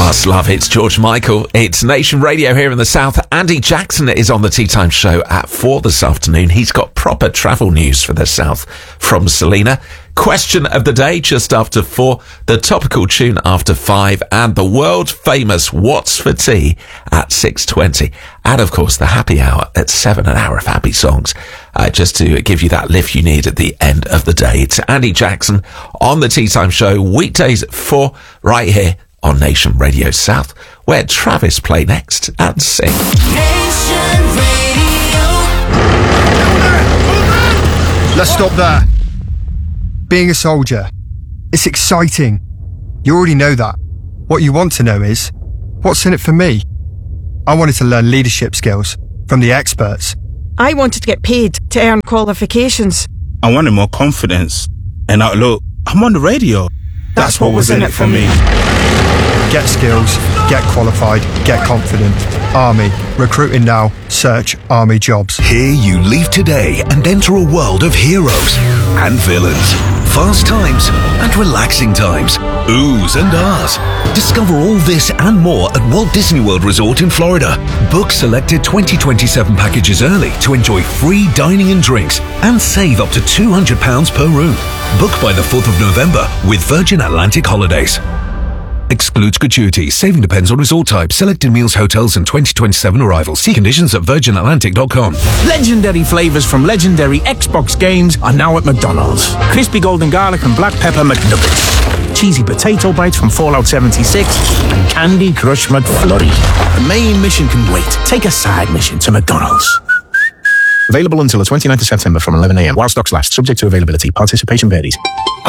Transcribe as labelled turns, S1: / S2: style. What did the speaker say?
S1: Must love. It's George Michael. It's Nation Radio here in the South. Andy Jackson is on the Tea Time Show at 4 this afternoon. He's got proper travel news for the South from Selena. Question of the day just after 4, the topical tune after 5, and the world famous What's for Tea at 6:20. And of course, the happy hour at 7, an hour of happy songs, just to give you that lift you need at the end of the day. It's Andy Jackson on the Tea Time Show, weekdays at 4, right here on Nation Radio South, where Travis play next and sing.
S2: Nation Radio.
S3: Let's stop there. Being a soldier, it's exciting. You already know that. What you want to know is, what's in it for me? I wanted to learn leadership skills from the experts.
S4: I wanted to get paid to earn qualifications.
S5: I wanted more confidence. And look, I'm on the radio. That's what was in it for me.
S3: Get skills, get qualified, get confident. Army. Recruiting now. Search Army jobs.
S6: Here you leave today and enter a world of heroes and villains. Fast times and relaxing times. Oohs and ahs. Discover all this and more at Walt Disney World Resort in Florida. Book selected 2027 packages early to enjoy free dining and drinks and save up to £200 per room. Book by the 4th of November with Virgin Atlantic Holidays. Excludes gratuities. Saving depends on resort type. Selected meals, hotels, and 2027 arrivals. See conditions at virginatlantic.com.
S7: Legendary flavours from legendary Xbox games are now at McDonald's. Crispy golden garlic and black pepper McNuggets. Cheesy potato bites from Fallout 76. And Candy Crush McFlurry. The main mission can wait. Take a side mission to McDonald's. Available until the 29th of September from 11 a.m. while stocks last. Subject to availability. Participation varies.